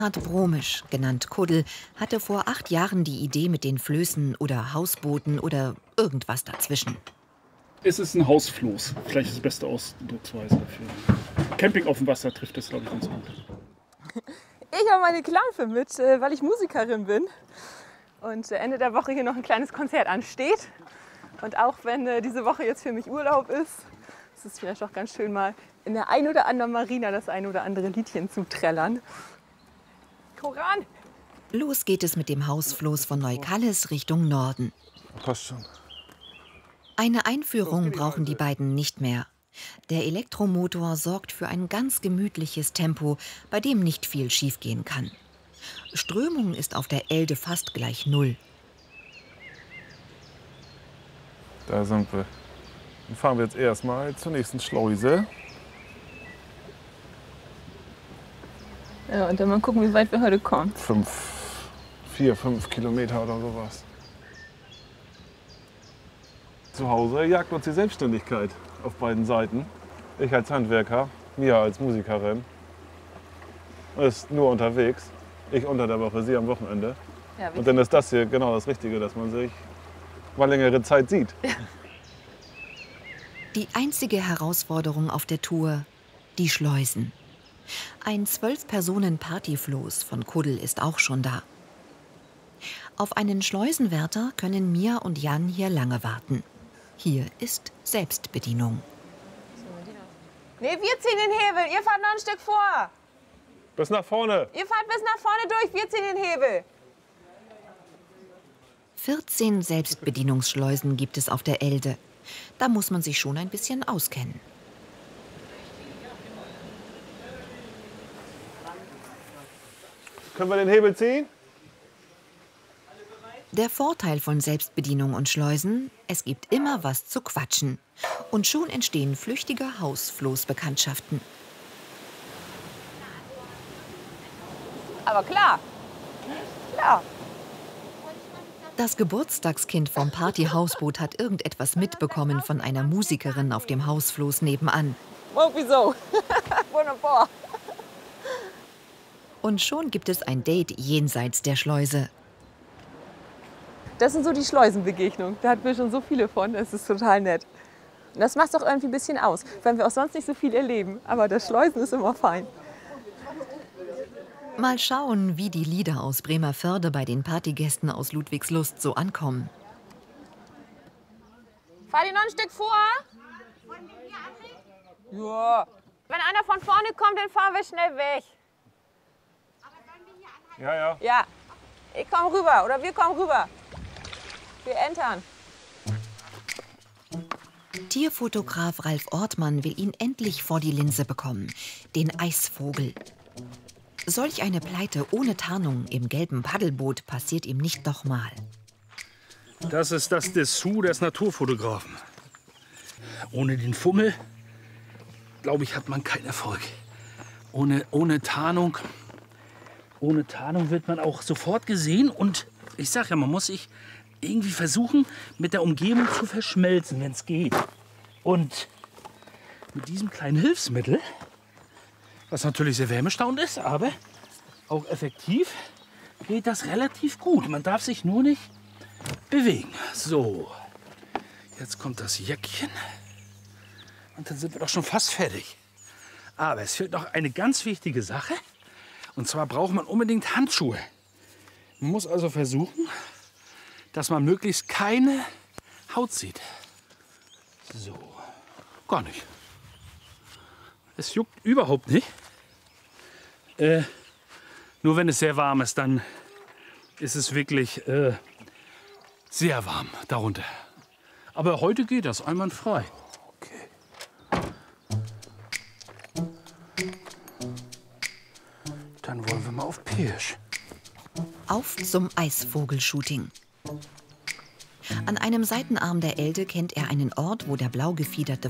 Bernhard Bromisch, genannt Kuddel, hatte vor 8 Jahren die Idee mit den Flößen oder Hausbooten oder irgendwas dazwischen. Es ist ein Hausfloß. Vielleicht ist die beste Ausdrucksweise dafür. Camping auf dem Wasser trifft es, glaube ich, ganz gut. Ich habe meine Klampe mit, weil ich Musikerin bin. Und Ende der Woche hier noch ein kleines Konzert ansteht. Und auch wenn diese Woche jetzt für mich Urlaub ist es vielleicht auch ganz schön, mal in der ein oder anderen Marina das ein oder andere Liedchen zu trällern. Koran! Los geht es mit dem Hausfloß von Neukalles Richtung Norden. Passt schon. Eine Einführung brauchen die beiden nicht mehr. Der Elektromotor sorgt für ein ganz gemütliches Tempo, bei dem nicht viel schiefgehen kann. Strömung ist auf der Elde fast gleich 0. Da sind wir. Dann fahren wir jetzt erstmal zur nächsten Schleuse. Ja, und dann mal gucken, wie weit wir heute kommen. 4, 5 Kilometer oder sowas. Zu Hause jagt uns die Selbstständigkeit auf beiden Seiten. Ich als Handwerker, Mia als Musikerin. Ist nur unterwegs. Ich unter der Woche, sie am Wochenende. Ja, und dann ist das hier genau das Richtige, dass man sich mal längere Zeit sieht. Ja. Die einzige Herausforderung auf der Tour: die Schleusen. Ein 12-Personen-Partyfloß von Kuddel ist auch schon da. Auf einen Schleusenwärter können Mia und Jan hier lange warten. Hier ist Selbstbedienung. Nee, wir ziehen den Hebel. Ihr fahrt noch ein Stück vor. Bis nach vorne. Ihr fahrt bis nach vorne durch. Wir ziehen den Hebel. 14 Selbstbedienungsschleusen gibt es auf der Elde. Da muss man sich schon ein bisschen auskennen. Können wir den Hebel ziehen? Der Vorteil von Selbstbedienung und Schleusen: es gibt immer was zu quatschen. Und schon entstehen flüchtige Hausfloßbekanntschaften. Aber klar. Klar. Das Geburtstagskind vom Partyhausboot hat irgendetwas mitbekommen von einer Musikerin auf dem Hausfloß nebenan. Oh, wieso? Wunderbar. Und schon gibt es ein Date jenseits der Schleuse. Das sind so die Schleusenbegegnungen. Da hatten wir schon so viele von. Das ist total nett. Und das macht es auch irgendwie ein bisschen aus, weil wir auch sonst nicht so viel erleben. Aber das Schleusen ist immer fein. Mal schauen, wie die Lieder aus Bremervörde bei den Partygästen aus Ludwigslust so ankommen. Fahr die noch ein Stück vor? Ja. Wenn einer von vorne kommt, dann fahren wir schnell weg. Ja, ja. Ja. Ich komme rüber oder wir kommen rüber. Wir entern. Tierfotograf Ralf Ortmann will ihn endlich vor die Linse bekommen: den Eisvogel. Solch eine Pleite ohne Tarnung im gelben Paddelboot passiert ihm nicht nochmal. Das ist das Dessous des Naturfotografen. Ohne den Fummel, glaube ich, hat man keinen Erfolg. Ohne Tarnung wird man auch sofort gesehen. Und ich sag ja, man muss sich irgendwie versuchen, mit der Umgebung zu verschmelzen, wenn es geht. Und mit diesem kleinen Hilfsmittel, was natürlich sehr wärmestauend ist, aber auch effektiv, geht das relativ gut. Man darf sich nur nicht bewegen. So, jetzt kommt das Jäckchen und dann sind wir doch schon fast fertig. Aber es fehlt noch eine ganz wichtige Sache. Und zwar braucht man unbedingt Handschuhe. Man muss also versuchen, dass man möglichst keine Haut sieht. So, gar nicht. Es juckt überhaupt nicht. Nur wenn es sehr warm ist, dann ist es wirklich sehr warm darunter. Aber heute geht das einwandfrei. Okay. Dann wollen wir mal auf Pirsch. Auf zum Eisvogelshooting. An einem Seitenarm der Elde kennt er einen Ort, wo der blau gefiederte